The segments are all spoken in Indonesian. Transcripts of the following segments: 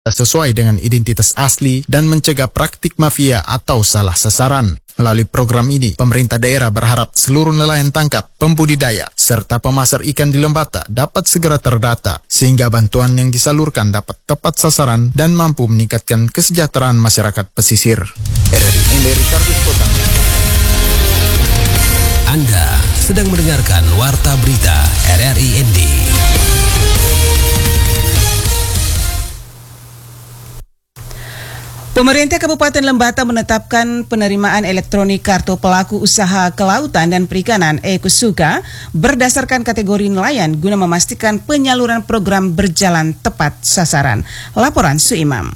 sesuai dengan identitas asli dan mencegah praktik mafia atau salah sasaran. Melalui program ini, pemerintah daerah berharap seluruh nelayan tangkap, pembudidaya, serta pemasar ikan di Lembata dapat segera terdata, sehingga bantuan yang disalurkan dapat tepat sasaran dan mampu meningkatkan kesejahteraan masyarakat pesisir. Anda sedang mendengarkan Warta Berita RRI ND. Pemerintah Kabupaten Lembata menetapkan penerimaan elektronik kartu pelaku usaha kelautan dan perikanan Ekusuka berdasarkan kategori nelayan guna memastikan penyaluran program berjalan tepat sasaran. Laporan Suimam.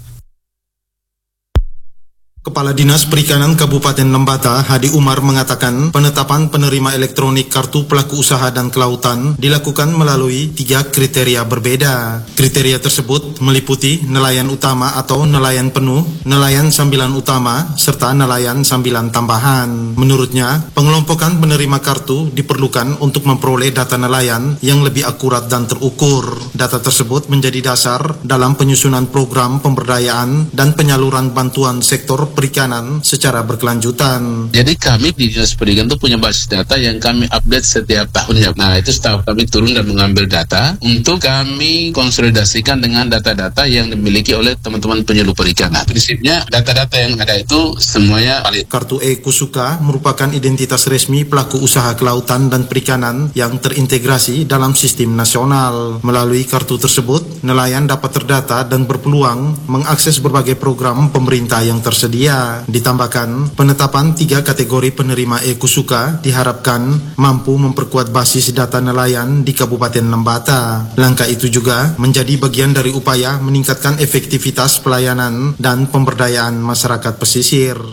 Kepala Dinas Perikanan Kabupaten Lembata, Hadi Umar, mengatakan penetapan penerima elektronik kartu pelaku usaha dan kelautan dilakukan melalui 3 kriteria berbeda. Kriteria tersebut meliputi nelayan utama atau nelayan penuh, nelayan sambilan utama, serta nelayan sambilan tambahan. Menurutnya, pengelompokan penerima kartu diperlukan untuk memperoleh data nelayan yang lebih akurat dan terukur. Data tersebut menjadi dasar dalam penyusunan program pemberdayaan dan penyaluran bantuan sektor perikanan secara berkelanjutan. Jadi kami di Dinas Perikanan itu punya basis data yang kami update setiap tahunnya. Nah, itu staf kami turun dan mengambil data untuk kami konsolidasikan dengan data-data yang dimiliki oleh teman-teman penyuluh perikanan. Prinsipnya data-data yang ada itu semuanya valid. Kartu Ekusuka merupakan identitas resmi pelaku usaha kelautan dan perikanan yang terintegrasi dalam sistem nasional. Melalui kartu tersebut, nelayan dapat terdata dan berpeluang mengakses berbagai program pemerintah yang tersedia. Ditambahkan, penetapan 3 kategori penerima Ekusuka diharapkan mampu memperkuat basis data nelayan di Kabupaten Lembata. Langkah itu juga menjadi bagian dari upaya meningkatkan efektivitas pelayanan dan pemberdayaan masyarakat pesisir.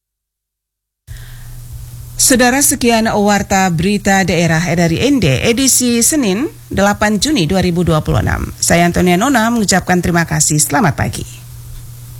Saudara, sekian Warta Berita Daerah RRI ND edisi Senin 8 Juni 2026. Saya Antonia Nona mengucapkan terima kasih. Selamat pagi.